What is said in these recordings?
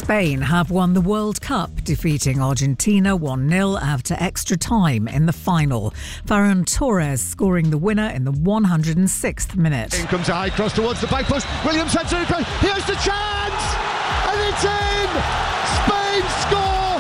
Spain have won the World Cup, defeating Argentina 1-0 after extra time in the final. Ferran Torres scoring the winner in the 106th minute. In comes a high cross towards the back post. Williams heads it across. Here's the chance! And it's in! Spain score!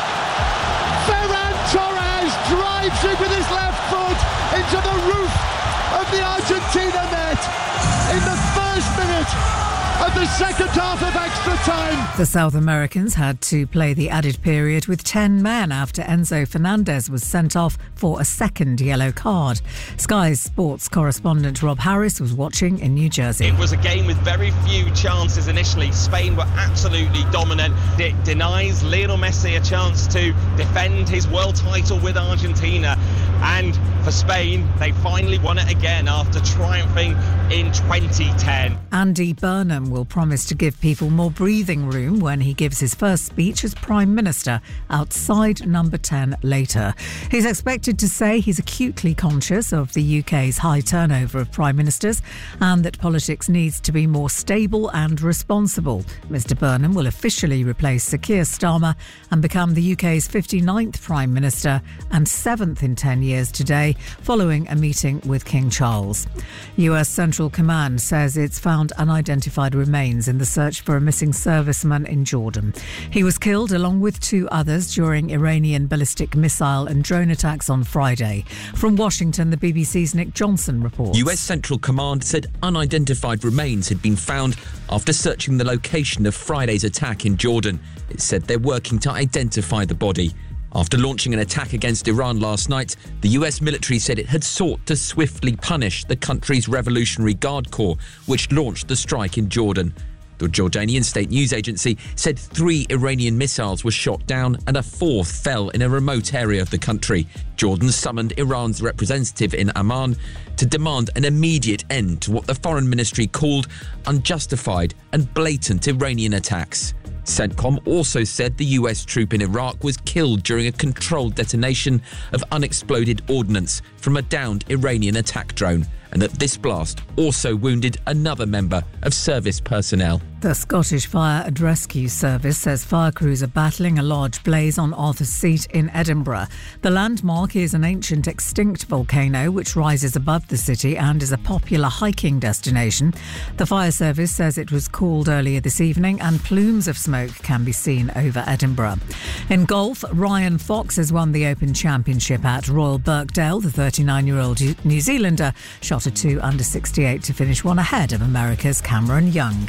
Ferran Torres drives it with his left foot into the roof of the Argentina net in the first minute of the second half of extra time. The South Americans had to play the added period with 10 men after Enzo Fernandez was sent off for a second yellow card. Sky's sports correspondent Rob Harris was watching in New Jersey. It was a game with very few chances initially. Spain were absolutely dominant. It denies Lionel Messi a chance to defend his world title with Argentina. And for Spain, they finally won it again after triumphing in 2010. Andy Burnham will promise to give people more breathing room when he gives his first speech as Prime Minister outside Number 10 later. He's expected to say he's acutely conscious of the UK's high turnover of Prime Ministers and that politics needs to be more stable and responsible. Mr Burnham will officially replace Sir Keir Starmer and become the UK's 59th Prime Minister and 7th in 10 years today, following a meeting with King Charles. US Central Command says it's found unidentified remains in the search for a missing serviceman in Jordan. He was killed along with 2 others during Iranian ballistic missile and drone attacks on Friday. From Washington, the BBC's Nick Johnson reports. US Central Command said unidentified remains had been found after searching the location of Friday's attack in Jordan. It said they're working to identify the body. After launching an attack against Iran last night, the US military said it had sought to swiftly punish the country's Revolutionary Guard Corps, which launched the strike in Jordan. The Jordanian state news agency said 3 Iranian missiles were shot down and a 4th fell in a remote area of the country. Jordan summoned Iran's representative in Amman to demand an immediate end to what the foreign ministry called unjustified and blatant Iranian attacks. CENTCOM also said the US troop in Iraq was killed during a controlled detonation of unexploded ordnance from a downed Iranian attack drone, and that this blast also wounded another member of service personnel. The Scottish Fire and Rescue Service says fire crews are battling a large blaze on Arthur's Seat in Edinburgh. The landmark is an ancient extinct volcano which rises above the city and is a popular hiking destination. The fire service says it was cooled earlier this evening and plumes of smoke can be seen over Edinburgh. In golf, Ryan Fox has won the Open Championship at Royal Birkdale. The 39-year-old New Zealander shot a 2 under 68 to finish 1 ahead of America's Cameron Young.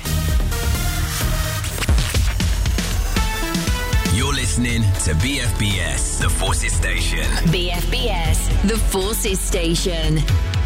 You're listening to BFBS, The Forces Station. BFBS, The Forces Station.